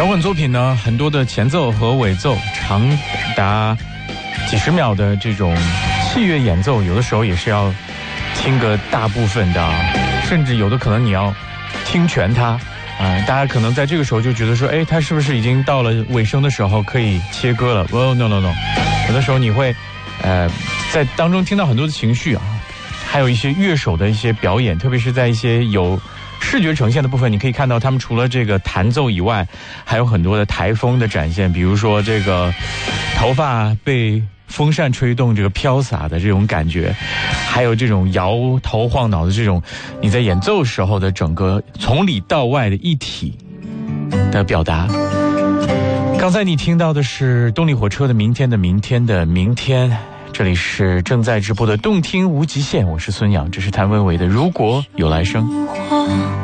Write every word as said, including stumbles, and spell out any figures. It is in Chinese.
摇滚作品呢，很多的前奏和尾奏长达几十秒的这种器乐演奏，有的时候也是要听个大部分的，甚至有的可能你要听全它。啊、呃，大家可能在这个时候就觉得说，哎，它是不是已经到了尾声的时候可以切割了？哦 ，no no no， 有的时候你会，呃，在当中听到很多的情绪啊，还有一些乐手的一些表演，特别是在一些有视觉呈现的部分，你可以看到他们除了这个弹奏以外，还有很多的台风的展现，比如说这个头发被风扇吹动，这个飘洒的这种感觉，还有这种摇头晃脑的这种你在演奏时候的整个从里到外的一体的表达。刚才你听到的是动力火车的明天的明天的明天，这里是正在直播的动听无极限，我是孙杨，这是谭维维的如果有来生。